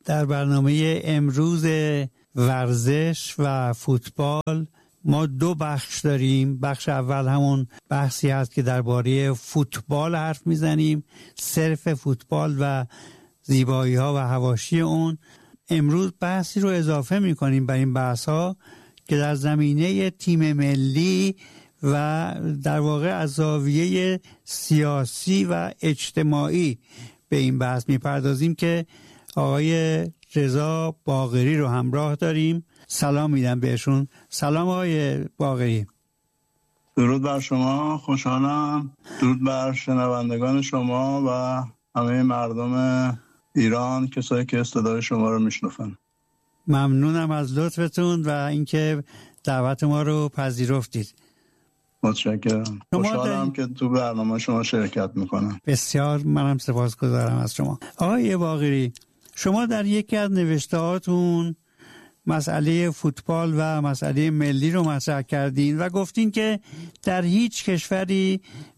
در برنامه امروز ورزش و فوتبال ما دو بخش داریم. بخش اول همون بحثی هست که درباره فوتبال حرف میزنیم، صرف فوتبال و زیبایی ها و حواشی اون. امروز بحثی رو اضافه میکنیم بر این بحث ها که در زمینه تیم ملی و در واقع از زاویه سیاسی و اجتماعی به این بحث میپردازیم که آقای رضا باقری رو همراه داریم. سلام میدم بهشون. سلام آقای باقری. درود بر شما، خوشحالم. درود بر شنوندگان شما و همه مردم ایران، کسایی که صدای شما رو میشنفن. ممنونم از لطفتون و اینکه دعوت ما رو پذیرفتید. متشکرم. خوشحالم که تو برنامه شما شرکت میکنم. بسیار منم سپاسگزارم از شما. آقای باقری، شما در یکی از نوشته‌هاتون مسئله فوتبال و مسئله ملی رو مطرح کردین و گفتین که در هیچ کشوری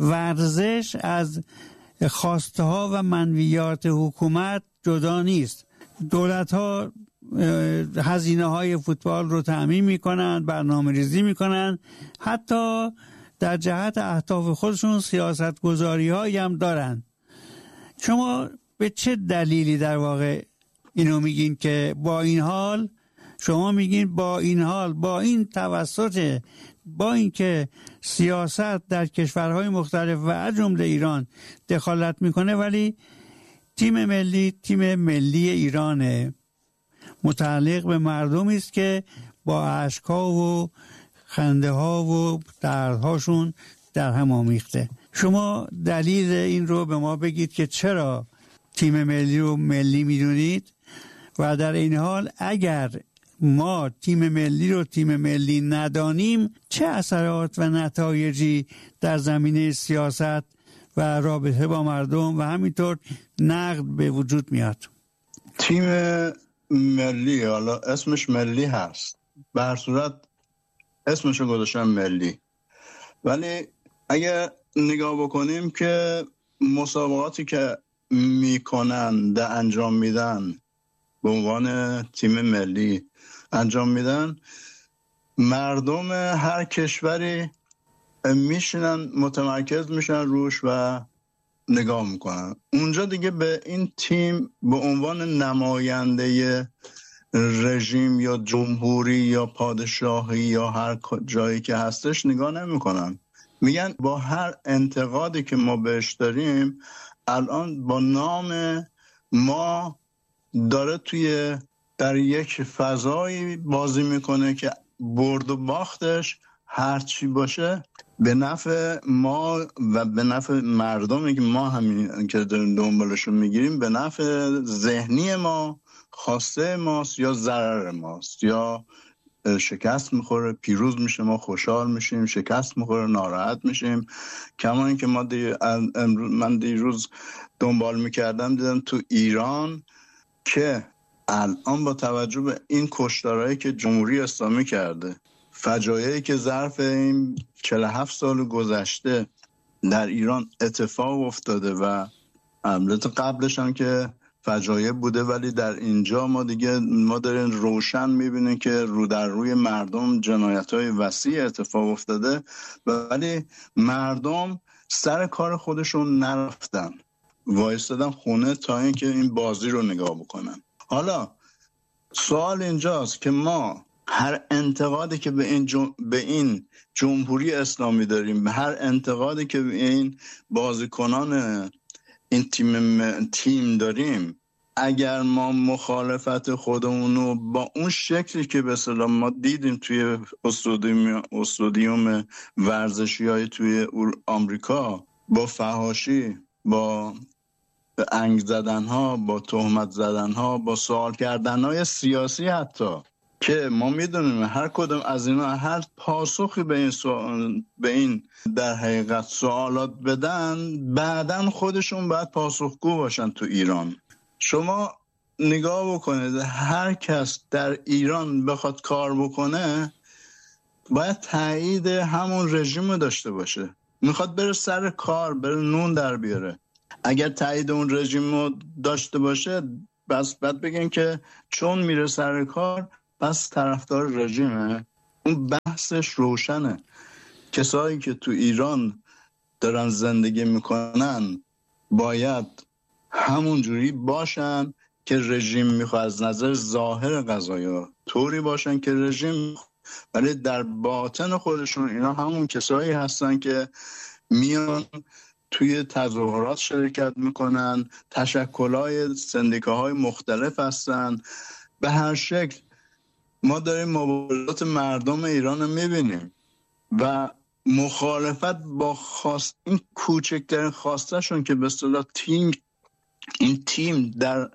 ورزش از خواسته ها و منویات حکومت جدا نیست. دولت ها هزینه های فوتبال رو تأمین میکنن، برنامه ریزی میکنن، حتی در جهت اهداف خودشون سیاست گذاری هایی هم دارن. شما به چه دلیلی در واقع اینو میگین که با این حال، شما میگین با این حال، با این توسط، با این که سیاست در کشورهای مختلف و از جمله ایران دخالت میکنه، ولی تیم ملی ایرانه، متعلق به مردمی است که با اشک‌ها و خنده ها و دردهاشون در هم آمیخته. شما دلیل این رو به ما بگید که چرا تیم ملی رو ملی میدونید و در این حال اگر ما تیم ملی رو تیم ملی ندانیم چه اثرات و نتایجی در زمینه سیاست و رابطه با مردم و همینطور نقد به وجود میاد. تیم ملی، حالا اسمش ملی هست، به هر صورت اسمشو گذاشتن ملی، ولی اگر نگاه بکنیم که مسابقاتی که میکنن ده انجام میدن به عنوان تیم ملی انجام میدن، مردم هر کشوری میشینن متمرکز میشن روش و نگاه میکنن. اونجا دیگه به این تیم به عنوان نماینده رژیم یا جمهوری یا پادشاهی یا هر جایی که هستش نگاه نمیکنن. میگن با هر انتقادی که ما بهش داریم الان با نام ما داره در یک فضایی بازی میکنه که برد و باختش هر چی باشه به نفع ما و به نفع مردمی که ما همین که داریم دنبالشون میگیریم، به نفع ذهنی ما، خواسته ماست یا ضرر ماست، یا شکست میخوره پیروز میشه ما خوشحال میشیم، شکست میخوره ناراحت میشیم. کما اینکه من دیروز دنبال میکردم دیدم تو ایران که الان با توجه به این کشتارهایی که جمهوری اسلامی کرده، فجایعی که ظرف این 47 سال گذشته در ایران اتفاق افتاده و البته قبلش هم که فجایع بوده، ولی در اینجا ما داریم روشن میبینیم که رو در روی مردم جنایت‌های وسیع اتفاق افتاده، ولی مردم سر کار خودشون نرفتن، وایستادن خونه تا اینکه این بازی رو نگاه بکنن. حالا سوال اینجاست که ما هر انتقادی که به این جمهوری اسلامی داریم، هر انتقادی که به این بازیکنان این تیم داریم، اگر ما خودمون رو با اون شکلی که به اصطلاح ما دیدیم توی استادیوم ورزشی‌های توی آمریکا، با فحاشی، با انگ زدنها، با تهمت زدنها، با سوال کردنهای سیاسی، حتی که ما میدونیم هر کدوم از اینا هر پاسخی به این در حقیقت سوالات بدن، بعدن خودشون باید پاسخگو باشن. تو ایران شما نگاه بکنید، هر کس در ایران بخواد کار بکنه باید تایید همون رژیم داشته باشه. میخواد بره سر کار، بره نون در بیاره، اگر تایید اون رژیم داشته باشه بس بعد بگن که چون میره سر کار بس طرفدار رژیمه. اون بحثش روشنه. کسایی که تو ایران دارن زندگی میکنن باید همونجوری باشن که رژیم میخواد، از نظر ظاهر قضایا طوری باشن که رژیم، ولی در باطن خودشون اینا همون کسایی هستن که میان توی تظاهرات شرکت میکنن، تشکل‌های سندیکاهای مختلف هستن. به هر شکل ما داریم مبارزات مردم ایران رو میبینیم و مخالفت با این کوچکترین خواستشون که به اصطلاح این تیم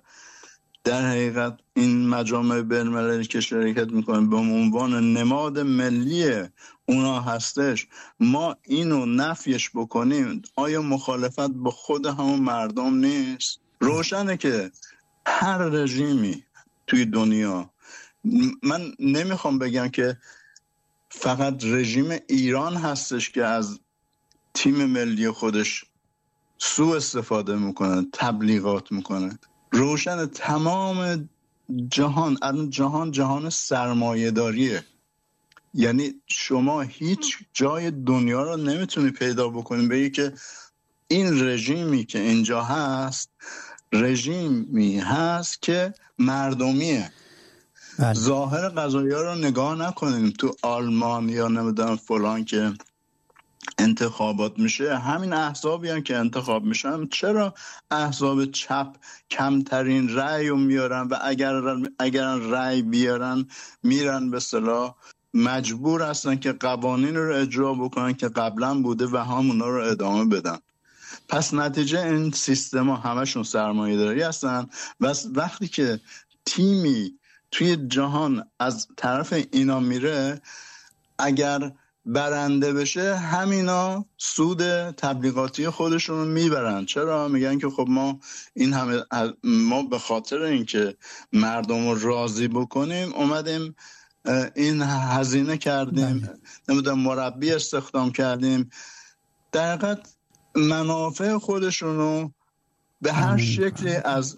در حقیقت این مجامع بین‌المللی که شرکت میکنن به عنوان نماد ملی اونا هستش، ما اینو نفیش بکنیم، آیا مخالفت با خود همون مردم نیست؟ روشنه که هر رژیمی توی دنیا، من نمیخوام بگم که فقط رژیم ایران هستش که از تیم ملی خودش سوء استفاده میکنه، تبلیغات میکنه. روشن تمام جهان، الان جهان سرمایه داریه. یعنی شما هیچ جای دنیا رو نمیتونی پیدا بکنی بگی که این رژیمی که اینجا هست رژیمی هست که مردمیه. ظاهر قضایا رو نگاه نکنیم. تو آلمان یا نمیدونم فلان که انتخابات میشه، همین احزابی هم که انتخاب میشن، چرا احزاب چپ کمترین رأی رو میارن و اگر رأی بیارن میرن به اصطلاح مجبور هستن که قوانین رو اجرا بکنن که قبلا بوده و همونا رو ادامه بدن. پس نتیجه این سیستم ها همشون سرمایه داری هستن و وقتی که تیمی توی جهان از طرف اینا میره، اگر برنده بشه همینا سود تبلیغاتی خودشون رو میبرن. چرا؟ میگن که خب ما به خاطر اینکه مردم رو راضی بکنیم اومدیم این هزینه کردیم، نمیدونم مربی استخدام کردیم. در حقیقت منافع خودشون رو به هر شکلی از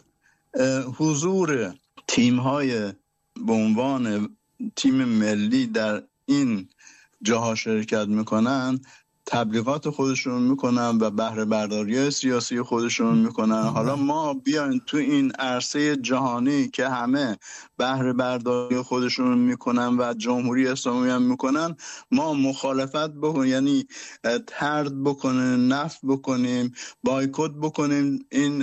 حضور تیم‌های به عنوان تیم ملی در این جاها شرکت میکنن، تبلیغات خودشون میکنن و بهره برداری سیاسی خودشون میکنن. حالا ما بیاین تو این عرصه جهانی که همه بهره برداری خودشون میکنن و جمهوری اسلامی هم میکنن، ما مخالفت بکنیم، یعنی طرد بکنیم، نفی بکنیم، بایکوت بکنیم این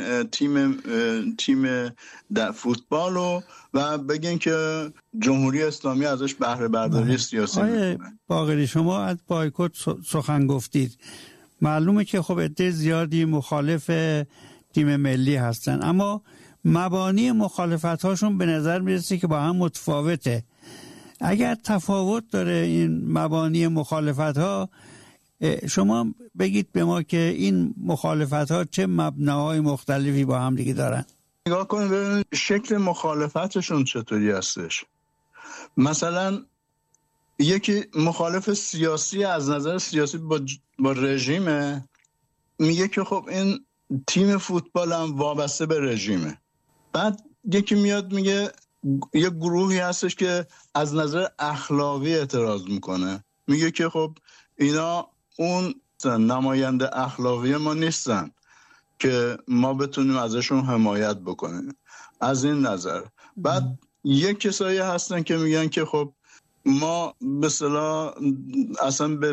تیم در فوتبالو و بگین که جمهوری اسلامی ازش بهره برداری سیاسی میکنه. باقری شما از بایکوت سخن گفتید. معلومه که خب عده زیادی مخالف تیم ملی هستن، اما مبانی مخالفت هاشون به نظر میرسه که با هم متفاوته. اگر تفاوت داره این مبانی مخالفت ها، شما بگید به ما که این مخالفت ها چه مبناهای مختلفی با هم دیگه دارن. نگاه کنید ببینید شکل مخالفتشون چطوری هستش. مثلا یکی مخالف سیاسی از نظر سیاسی با رژیمه، میگه که خب این تیم فوتبال هم وابسته به رژیمه. بعد یکی میاد میگه یه گروهی هستش که از نظر اخلاقی اعتراض میکنه، میگه که خب اینا اون نماینده اخلاقی ما نیستن که ما بتونیم ازشون حمایت بکنیم از این نظر. بعد یک کسایی هستن که میگن که خب ما به اصطلاح اصلا به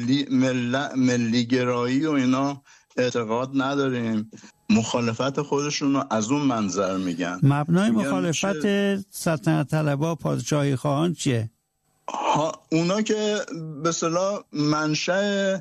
ملی گرایی و اینا اعتقاد نداریم، مخالفت خودشون رو از اون منظر میگن. مبنای مخالفت سلطنت طلبها پادشاهی خواهان چیه؟ اونا که به اصطلاح منشأ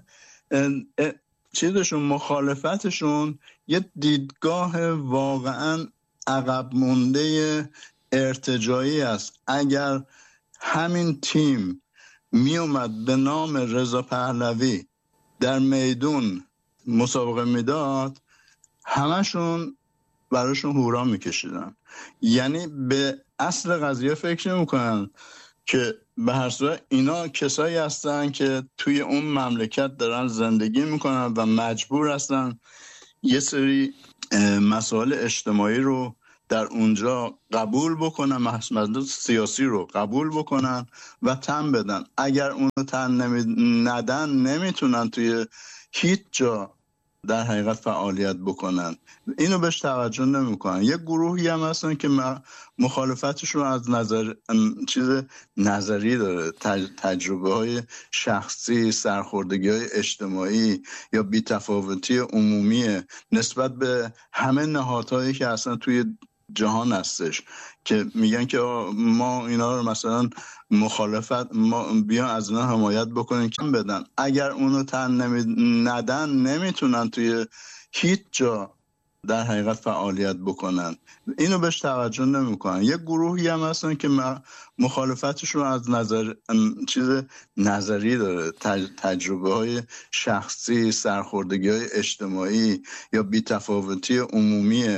چیزشون، مخالفتشون یه دیدگاه واقعا عقب مونده ارتجاعی است. اگر همین تیم می اومد به نام رضا پهلوی در میدون مسابقه میداد، همشون براشون هورا میکشیدن. یعنی به اصل قضیه فکر نمیکنن که به هر صورت اینا کسایی هستن که توی اون مملکت دارن زندگی میکنن و مجبور هستن یه سری مسائل اجتماعی رو در اونجا قبول بکنن، مسئله سیاسی رو قبول بکنن و تن بدن. اگر اونو تن ندن نمیتونن توی هیچ جا در حقیقت فعالیت بکنن. اینو بهش توجه نمیکنن. یه گروهی هم هستن که مخالفتشون از چیز نظری داره، تجربه های شخصی، سرخوردگی های اجتماعی یا بی‌تفاوتی عمومی نسبت به همه نهادهایی که اصلا توی جهان هستش، که میگن که ما اینا رو مثلا ما بیان از اینا حمایت بکنیم کم بدن. اگر اونو تن ندن نمیتونن توی هیچ جا در حقیقت فعالیت بکنن. اینو بهش توجه نمیکنن. یه گروهی هم هستن که مخالفتشون از چیز نظری داره، تجربه های شخصی، سرخوردگی های اجتماعی یا بی‌تفاوتی عمومی